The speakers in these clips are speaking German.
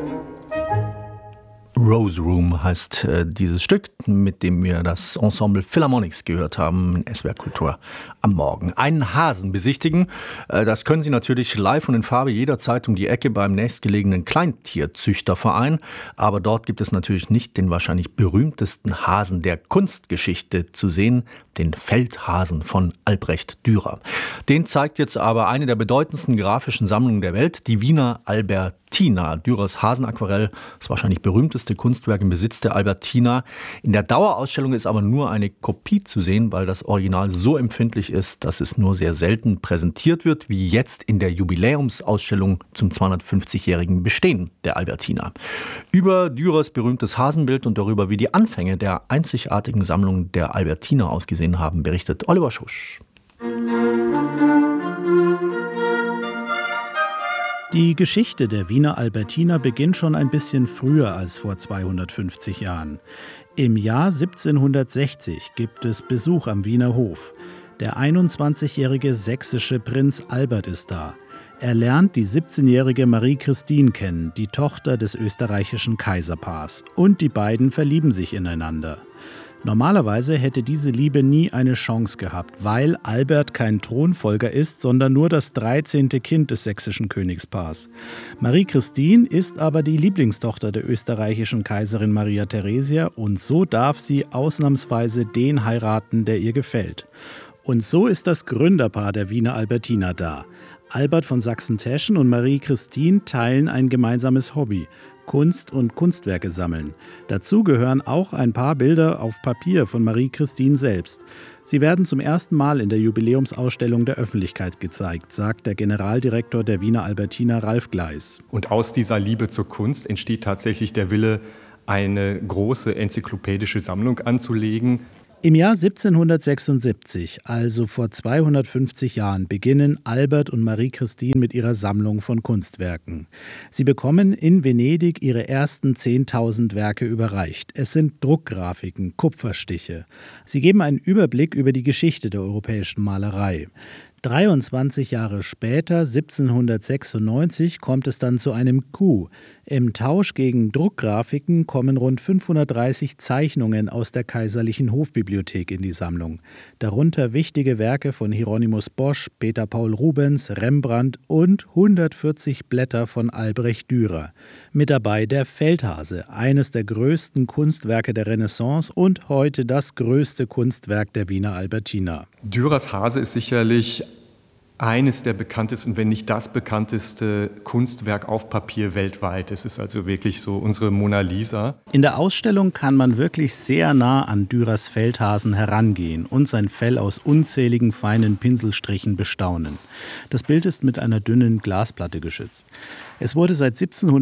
Rose Room heißt dieses Stück, mit dem wir das Ensemble Philharmonics gehört haben in SWR Kultur am Morgen. Einen Hasen besichtigen, das können Sie natürlich live und in Farbe jederzeit um die Ecke beim nächstgelegenen Kleintierzüchterverein. Aber dort gibt es natürlich nicht den wahrscheinlich berühmtesten Hasen der Kunstgeschichte zu sehen, den Feldhasen von Albrecht Dürer. Den zeigt jetzt aber eine der bedeutendsten grafischen Sammlungen der Welt, die Wiener Albertina. Dürers Hasenaquarell, das wahrscheinlich berühmteste Kunstwerk im Besitz der Albertina. In der Dauerausstellung ist aber nur eine Kopie zu sehen, weil das Original so empfindlich ist, dass es nur sehr selten präsentiert wird, wie jetzt in der Jubiläumsausstellung zum 250-jährigen Bestehen der Albertina. Über Dürers berühmtes Hasenbild und darüber, wie die Anfänge der einzigartigen Sammlung der Albertina ausgesehen haben, berichtet Oliver Schusch. Die Geschichte der Wiener Albertina beginnt schon ein bisschen früher als vor 250 Jahren. Im Jahr 1760 gibt es Besuch am Wiener Hof. Der 21-jährige sächsische Prinz Albert ist da. Er lernt die 17-jährige Marie Christine kennen, die Tochter des österreichischen Kaiserpaars. Und die beiden verlieben sich ineinander. Normalerweise hätte diese Liebe nie eine Chance gehabt, weil Albert kein Thronfolger ist, sondern nur das 13. Kind des sächsischen Königspaars. Marie Christine ist aber die Lieblingstochter der österreichischen Kaiserin Maria Theresia und so darf sie ausnahmsweise den heiraten, der ihr gefällt. Und so ist das Gründerpaar der Wiener Albertina da. Albert von Sachsen-Teschen und Marie Christine teilen ein gemeinsames Hobby: Kunst und Kunstwerke sammeln. Dazu gehören auch ein paar Bilder auf Papier von Marie Christine selbst. Sie werden zum ersten Mal in der Jubiläumsausstellung der Öffentlichkeit gezeigt, sagt der Generaldirektor der Wiener Albertina, Ralf Gleis. Und aus dieser Liebe zur Kunst entsteht tatsächlich der Wille, eine große enzyklopädische Sammlung anzulegen. Im Jahr 1776, also vor 250 Jahren, beginnen Albert und Marie Christine mit ihrer Sammlung von Kunstwerken. Sie bekommen in Venedig ihre ersten 10.000 Werke überreicht. Es sind Druckgrafiken, Kupferstiche. Sie geben einen Überblick über die Geschichte der europäischen Malerei. 23 Jahre später, 1796, kommt es dann zu einem Coup. Im Tausch gegen Druckgrafiken kommen rund 530 Zeichnungen aus der kaiserlichen Hofbibliothek in die Sammlung. Darunter wichtige Werke von Hieronymus Bosch, Peter Paul Rubens, Rembrandt und 140 Blätter von Albrecht Dürer. Mit dabei der Feldhase, eines der größten Kunstwerke der Renaissance und heute das größte Kunstwerk der Wiener Albertina. Dürers Hase ist sicherlich eines der bekanntesten, wenn nicht das bekannteste Kunstwerk auf Papier weltweit. Es ist also wirklich so unsere Mona Lisa. In der Ausstellung kann man wirklich sehr nah an Dürers Feldhasen herangehen und sein Fell aus unzähligen feinen Pinselstrichen bestaunen. Das Bild ist mit einer dünnen Glasplatte geschützt. Es wurde seit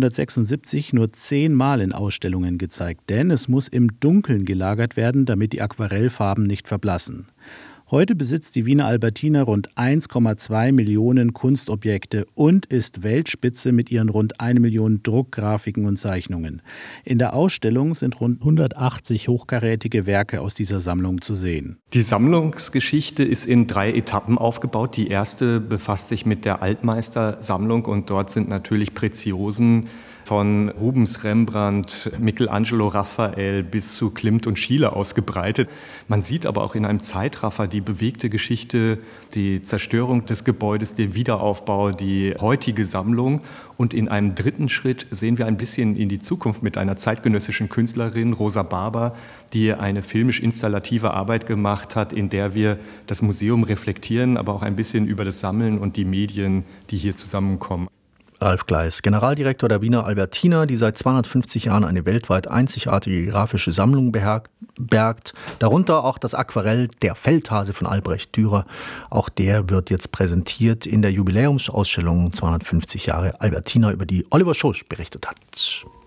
1776 nur 10 Mal in Ausstellungen gezeigt, denn es muss im Dunkeln gelagert werden, damit die Aquarellfarben nicht verblassen. Heute besitzt die Wiener Albertina rund 1,2 Millionen Kunstobjekte und ist Weltspitze mit ihren rund 1 Million Druckgrafiken und Zeichnungen. In der Ausstellung sind rund 180 hochkarätige Werke aus dieser Sammlung zu sehen. Die Sammlungsgeschichte ist in 3 Etappen aufgebaut. Die erste befasst sich mit der Altmeistersammlung und dort sind natürlich Preziosen von Rubens, Rembrandt, Michelangelo, Raphael bis zu Klimt und Schiele ausgebreitet. Man sieht aber auch in einem Zeitraffer die bewegte Geschichte, die Zerstörung des Gebäudes, den Wiederaufbau, die heutige Sammlung. Und in einem dritten Schritt sehen wir ein bisschen in die Zukunft mit einer zeitgenössischen Künstlerin, Rosa Barber, die eine filmisch-installative Arbeit gemacht hat, in der wir das Museum reflektieren, aber auch ein bisschen über das Sammeln und die Medien, die hier zusammenkommen. Ralf Gleis, Generaldirektor der Wiener Albertina, die seit 250 Jahren eine weltweit einzigartige grafische Sammlung bergt. Darunter auch das Aquarell Der Feldhase von Albrecht Dürer. Auch der wird jetzt präsentiert in der Jubiläumsausstellung 250 Jahre Albertina, über die Oliver Schusch berichtet hat.